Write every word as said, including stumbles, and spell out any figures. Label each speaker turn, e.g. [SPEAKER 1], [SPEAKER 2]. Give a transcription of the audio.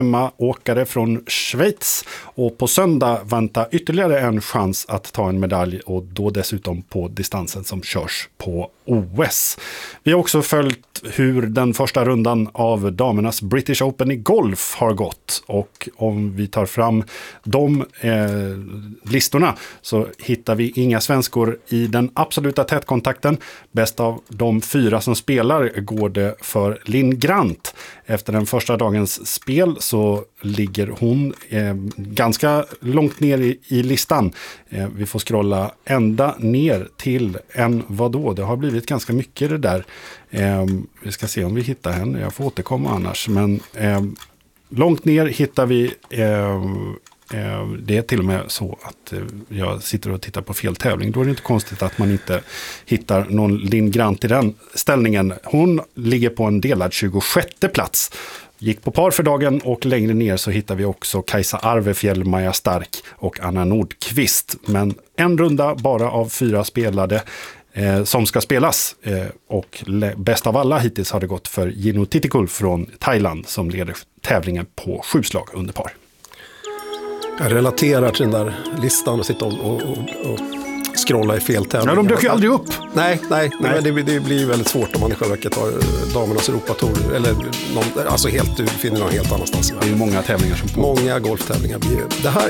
[SPEAKER 1] åkare från Schweiz, och på söndag väntar ytterligare en chans att ta en medalj, och då dessutom på distansen som körs på O S. Vi har också följt hur den första rundan av damernas British Open i golf har gått, och om vi tar fram de eh, listorna så hittar vi inga svenskor i den absoluta tätkontakten. Bäst av de fyra som spelar går det för Linn Grant. Efter den första dagens spel så ligger hon eh, ganska långt ner i, i listan. Eh, vi får scrolla ända ner till en vadå. Det har blivit ganska mycket det där. Eh, vi ska se om vi hittar henne. Jag får återkomma annars. Men eh, långt ner hittar vi... Eh, Det är till och med så att jag sitter och tittar på fel tävling. Då är det inte konstigt att man inte hittar någon Linn Grant i den ställningen. Hon ligger på en delad tjugosjätte plats. Gick på par för dagen, och längre ner så hittar vi också Kajsa Arvefjäll, Maja Stark och Anna Nordqvist. Men en runda bara av fyra spelade eh, som ska spelas. Eh, och le- bäst av alla hittills har det gått för Jino Titikul från Thailand som leder tävlingen på sju slag under par.
[SPEAKER 2] Jag relaterar till den där listan och sitta och, och, och, och scrolla i fel tävlingar.
[SPEAKER 1] Ja, de dök ju aldrig upp.
[SPEAKER 2] Nej, nej, nej. Men det, det blir väldigt svårt om man i själva verket har damernas Europatour eller någon, alltså helt, du finner någon helt annanstans.
[SPEAKER 1] Det är ju många tävlingar som på.
[SPEAKER 2] Många golftävlingar blir det. Det här